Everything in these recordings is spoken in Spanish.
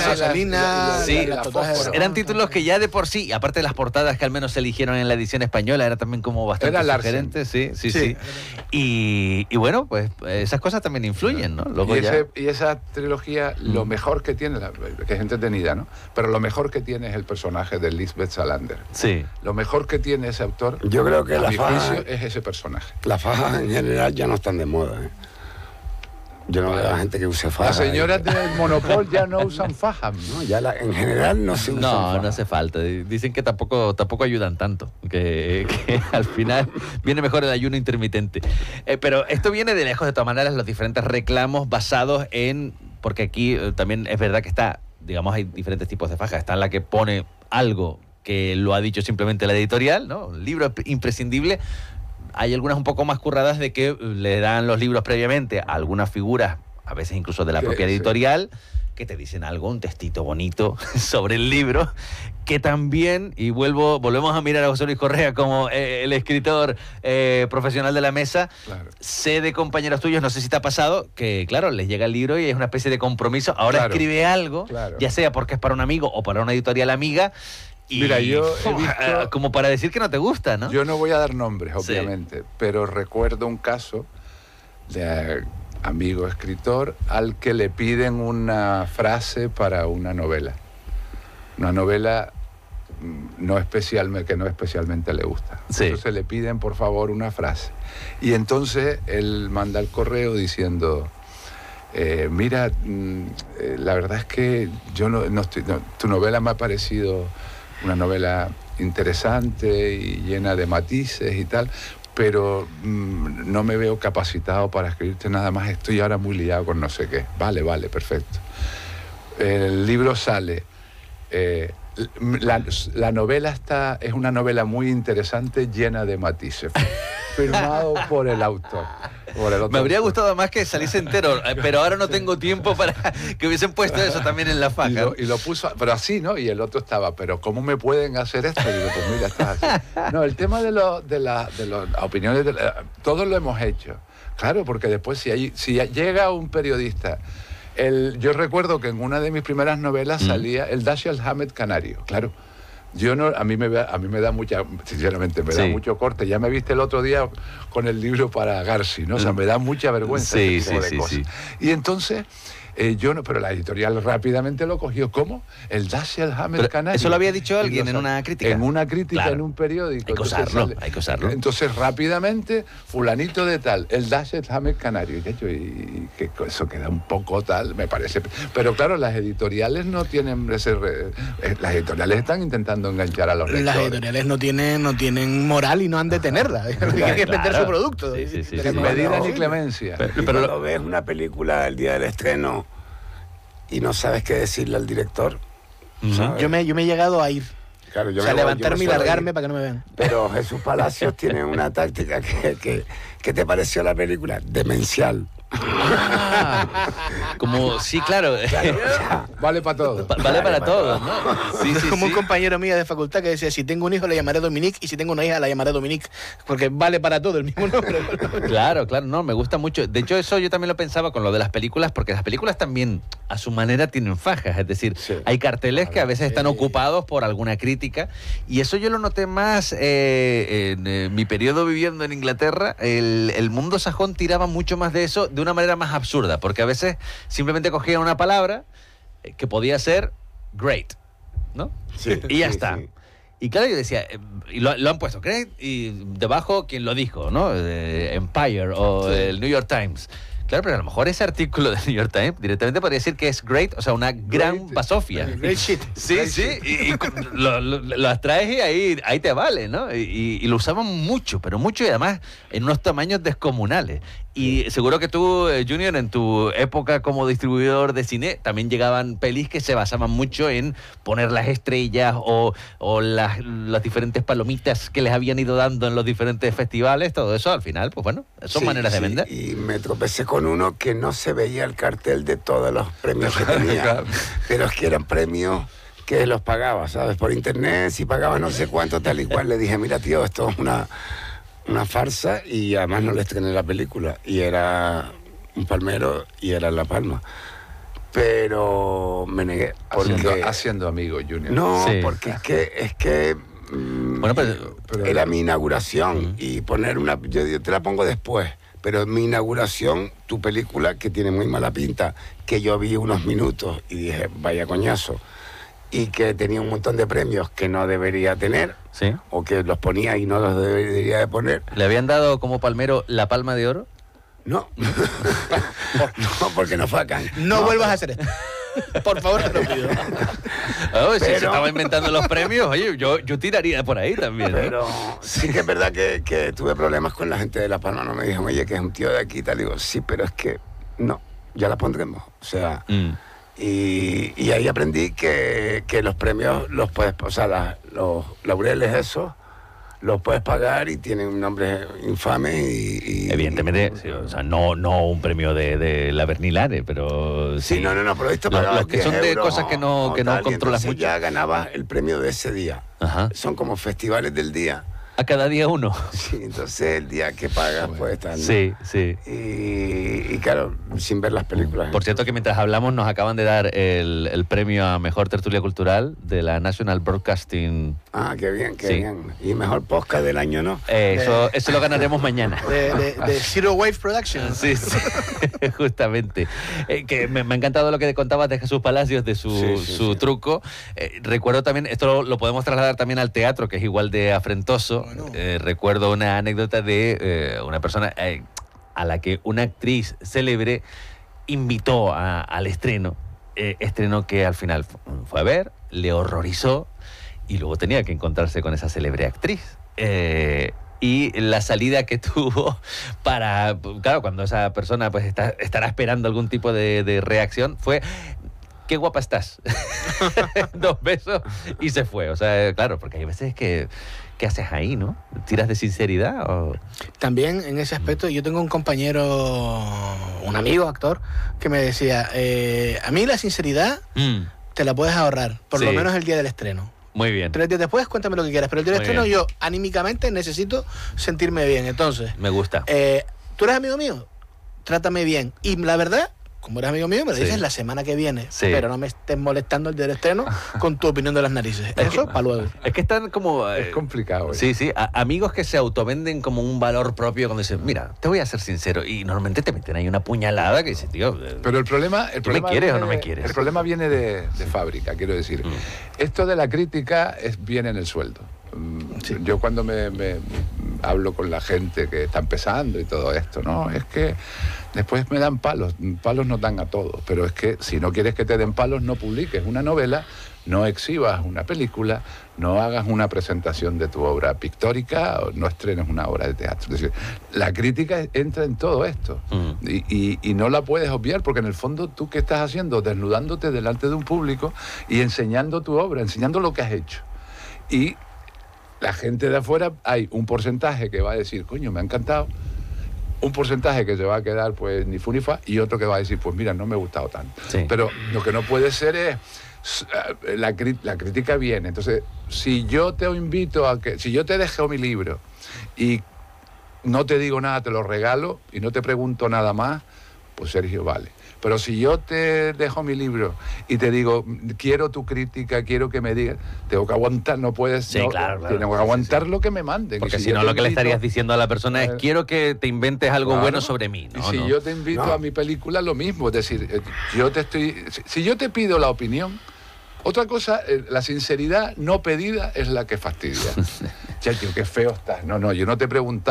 gasolina, eran títulos que ya de por sí, aparte de las portadas que al menos se eligieron en la edición española, era también como bastante sugerente. Sí. Y bueno, pues esas cosas también influyen, ¿no? Luego y esa trilogía, lo mejor que tiene, que es entretenida, ¿no? Pero lo mejor que tiene es el personaje de Lisbeth Salander. Sí. Lo mejor que tiene ese autor, yo creo que a mi juicio, es ese personaje. Las fajas en general ya no están de moda, ¿eh? Yo no veo a la gente que use fajas. Las señoras del Monopol ya no usan fajas. No, ya en general no se usan fajas. No hace falta. Dicen que tampoco ayudan tanto. Que al final viene mejor el ayuno intermitente. Pero esto viene de lejos, de todas maneras, los diferentes reclamos basados en... Porque aquí también es verdad que está, digamos, hay diferentes tipos de fajas. Está la que pone algo que lo ha dicho simplemente la editorial, ¿no? Un libro imprescindible. Hay algunas un poco más curradas de que le dan los libros previamente a algunas figuras, a veces incluso de la propia editorial, que te dicen algo, un textito bonito sobre el libro, que también, y volvemos a mirar a José Luis Correa como el escritor profesional de la mesa. Claro. Sé de compañeros tuyos, no sé si te ha pasado, que claro, les llega el libro y es una especie de compromiso. Ahora escribe algo, ya sea porque es para un amigo o para una editorial amiga, y mira, yo he visto, como para decir que no te gusta, ¿no? Yo no voy a dar nombres, obviamente, pero recuerdo un caso de amigo escritor al que le piden una frase para una novela. Una novela que no especialmente le gusta. Sí. Entonces le piden, por favor, una frase. Y entonces él manda el correo diciendo... mira, la verdad es que yo tu novela me ha parecido una novela interesante y llena de matices y tal, pero no me veo capacitado para escribirte nada más, estoy ahora muy liado con no sé qué. Vale, perfecto. El libro sale, la novela es una novela muy interesante, llena de matices, firmado por el autor. Me habría gustado más que saliese entero, pero ahora no tengo tiempo para que hubiesen puesto eso también en la faja. Y lo puso, pero así, ¿no? Y el otro estaba, pero ¿cómo me pueden hacer esto? Y digo, pues mira, estás así. No, el tema de las opiniones, todos lo hemos hecho. Claro, porque después si llega un periodista... yo recuerdo que en una de mis primeras novelas salía el Dashiell Hammett canario, claro. A mí me da mucha, sinceramente, me da mucho corte. Ya me viste el otro día con el libro para Garci, ¿no? O sea, me da mucha vergüenza ese tipo de cosas. Y entonces, pero la editorial rápidamente lo cogió. ¿Cómo? El Dashiell Hammett canario. ¿Eso lo había dicho alguien en una crítica? En una crítica, claro. En un periódico. Hay que usarlo. Entonces, rápidamente, fulanito de tal, el Dashiell Hammett canario. Y que eso queda un poco tal, me parece. Pero claro, las editoriales no tienen las editoriales están intentando enganchar a los lectores. Las editoriales no tienen moral y no han de tenerla. Tienen que vender su producto. Sin medida ni clemencia. Pero cuando ves una película el día del estreno y no sabes qué decirle al director. Yo me he llegado a ir. Claro, levantarme y largarme para que no me vean. Pero Jesús Palacios tiene una táctica ¿qué te pareció la película? Demencial. Como, sí, claro. Vale para todo. Vale para todo, ¿no? Sí, como un compañero mío de facultad que decía, si tengo un hijo le llamaré Dominique y si tengo una hija la llamaré Dominique, porque vale para todo el mismo nombre. Claro, no, me gusta mucho. De hecho, eso yo también lo pensaba con lo de las películas, porque las películas también, a su manera, tienen fajas. Es decir, hay carteles que a veces están ocupados por alguna crítica, y eso yo lo noté más en mi periodo viviendo en Inglaterra. El mundo sajón tiraba mucho más de eso, de una manera más absurda, porque a veces simplemente cogían una palabra que podía ser great, ¿no? Sí, y ya está. Sí. Y claro, yo decía, y lo han puesto great, y debajo quien lo dijo, ¿no? Empire o el New York Times. Claro, pero a lo mejor ese artículo del New York Times directamente podría decir que es great, o sea, una gran basofia. Great shit. Sí, great sí, shit. y lo extraes y ahí te vale, ¿no? Y lo usaban mucho, pero mucho, y además en unos tamaños descomunales. Y seguro que tú, Junior, en tu época como distribuidor de cine, también llegaban pelis que se basaban mucho en poner las estrellas o las diferentes palomitas que les habían ido dando en los diferentes festivales, todo eso, al final, pues bueno, son maneras de vender. Y me tropecé con uno que no se veía el cartel de todos los premios que tenía, pero es que eran premios que los pagaba, ¿sabes? Por internet, si pagaba no sé cuánto, tal y cual. Le dije, mira, tío, esto es una farsa, y además no le estrené la película, y era un palmero y era en La Palma. pero me negué. Haciendo amigos, Junior. No, Sí. porque es que Bueno, pero era mi inauguración y poner una... Yo te la pongo después, pero mi inauguración, tu película, que tiene muy mala pinta, que yo vi unos minutos y dije, vaya coñazo, y que tenía un montón de premios que no debería tener, sí. o que los ponía y no los debería de poner. ¿Le habían dado como Palmero la Palma de Oro? No, no, porque no fue acá. No vuelvas a hacer esto. Por favor, te lo pido. Oh, si se Pero- estaba inventando los premios, oye, yo tiraría por ahí también, ¿no? Pero sí que es verdad que tuve problemas con la gente de La Palma. No me dijeron, oye, que es un tío de aquí y tal. Digo, sí, pero es que no, ya la pondremos. O sea, y ahí aprendí que los premios los puedes, o sea, los laureles esos, los puedes pagar y tienen un nombre infame y Evidentemente, sí, o sea, no un premio de la Bernilare, pero Sí, no, pero esto Los pagabas que son 10 de euros cosas que no o controlas entonces mucho. ya ganabas el premio de ese día. Ajá. Son como festivales del día. A cada día uno. Sí, entonces el día que pagas, pues estás. Sí, sí. Y claro, sin ver las películas. Por cierto que mientras hablamos nos acaban de dar el premio a Mejor Tertulia Cultural de la National Broadcasting. Ah, qué bien, qué Sí. bien. Y mejor podcast del año, ¿no? Eso lo ganaremos mañana. De Zero Wave Productions. Sí, sí, justamente. Que me ha encantado lo que contabas de Jesús Palacios, de su truco. Recuerdo también, esto lo podemos trasladar también al teatro, que es igual de afrentoso. Bueno. Recuerdo una anécdota de una persona a la que una actriz célebre invitó al estreno. Estreno que al final fue a ver, le horrorizó y luego tenía que encontrarse con esa célebre actriz. Y la salida que tuvo para, claro, cuando esa persona pues estará esperando algún tipo de reacción, fue: qué guapa estás. 2 besos y se fue. O sea, claro, porque hay veces que, ¿qué haces ahí, no? ¿Tiras de sinceridad o...? También en ese aspecto yo tengo un compañero, un amigo actor, que me decía, a mí la sinceridad te la puedes ahorrar, por lo Sí. menos el día del estreno. Muy bien. 3 días después, cuéntame lo que quieras, pero el día del Muy estreno bien. yo anímicamente necesito sentirme bien. Entonces, Me gusta. tú eres amigo mío, trátame bien. Y la verdad, como eres amigo mío, me lo Sí. dices la semana que viene, Sí. pero no me estés molestando el día del estreno con tu opinión de las narices. Eso, para luego. Es que están como... Es complicado. Sí, sí, amigos que se autovenden como un valor propio cuando dicen, mira, te voy a ser sincero, y normalmente te meten ahí una puñalada que dice, tío... Pero el problema ¿Tú me quieres o no me viene- quieres? El problema viene de fábrica, quiero decir. Esto de la crítica viene en el sueldo. Yo cuando me hablo con la gente que está empezando y todo esto, no, es que después me dan palos nos dan a todos, pero es que si no quieres que te den palos, no publiques una novela, no exhibas una película, no hagas una presentación de tu obra pictórica, o no estrenes una obra de teatro. Es decir, la crítica entra en todo esto y no la puedes obviar, porque en el fondo tú qué estás haciendo, desnudándote delante de un público y enseñando tu obra, enseñando lo que has hecho. Y la gente de afuera, hay un porcentaje que va a decir, coño, me ha encantado, un porcentaje que se va a quedar pues ni fu ni fa, y otro que va a decir, pues mira, no me ha gustado tanto. Sí. Pero lo que no puede ser es, la crítica viene. Entonces, si yo te invito a que, si yo te dejo mi libro y no te digo nada, te lo regalo y no te pregunto nada más, pues Sergio, vale. Pero si yo te dejo mi libro y te digo, quiero tu crítica, quiero que me digas, tengo que aguantar, no puedes... Sí, no, claro. Tengo que aguantar lo que me manden. Porque Y si yo no, te lo que le invito- estarías diciendo a la persona es, quiero que te inventes algo Claro. bueno sobre mí. Y No, si no. yo te invito No. a mi película, lo mismo. Es decir, yo te estoy... Si yo te pido la opinión, otra cosa, la sinceridad no pedida es la que fastidia. Chacho, qué feo estás. No, yo no te he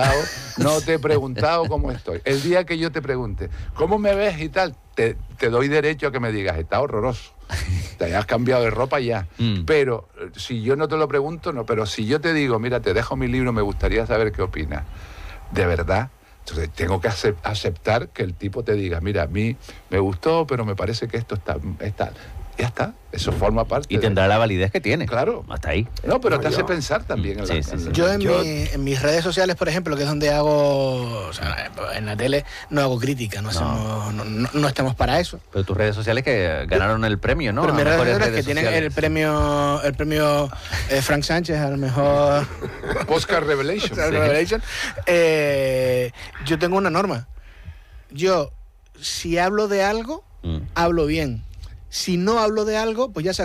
preguntado cómo estoy. El día que yo te pregunte, ¿cómo me ves y tal? Te doy derecho a que me digas, está horroroso. Te hayas cambiado de ropa ya. Pero si yo no te lo pregunto, no. Pero si yo te digo, mira, te dejo mi libro, me gustaría saber qué opinas. ¿De verdad? Entonces tengo que aceptar que el tipo te diga, mira, a mí me gustó, pero me parece que esto está... Ya está, eso forma parte. Y tendrá la validez que tiene. Claro. Hasta ahí. No, pero No, te hace yo- pensar también. Sí, sí, sí. Yo en mis redes sociales, por ejemplo, que es donde hago, o sea, en la tele, no hago crítica, no estamos para eso. Pero tus redes sociales que ganaron el premio, ¿no? Pero A mis redes mejores sociales que tienen sociales. el premio Frank Sánchez, a lo mejor Oscar Revelation. Revelation, yo tengo una norma. Yo, si hablo de algo, hablo bien. si no hablo de algo, pues ya se